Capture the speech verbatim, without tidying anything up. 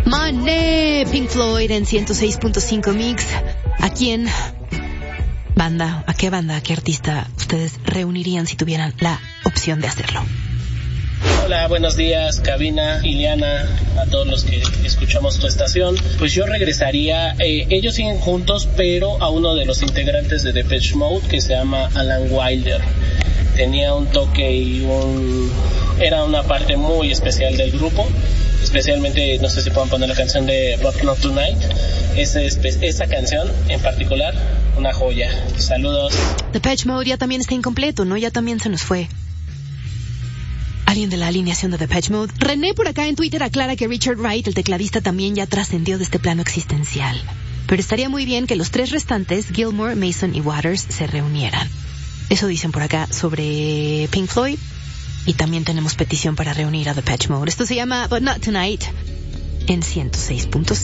Money, Pink Floyd en ciento seis punto cinco Mix. ¿A quién, banda, a qué banda, a qué artista ustedes reunirían si tuvieran la opción de hacerlo? Hola, buenos días, cabina, Ileana, a todos los que escuchamos tu estación. Pues yo regresaría, eh, ellos siguen juntos, pero a uno de los integrantes de Depeche Mode, que se llama Alan Wilder. Tenía un toque y un... era una parte muy especial del grupo. Especialmente, no sé si puedan poner la canción de Rock Not Tonight. Esa, esa canción en particular, una joya. Saludos. Depeche Mode ya también está incompleto, ¿no? Ya también se nos fue alguien de la alineación de Depeche Mode. René por acá en Twitter aclara que Richard Wright, el tecladista, también ya trascendió de este plano existencial. Pero estaría muy bien que los tres restantes, Gilmour, Mason y Waters, se reunieran. Eso dicen por acá sobre Pink Floyd. Y también tenemos petición para reunir a Depeche Mode. Esto se llama But Not Tonight en ciento seis punto cinco.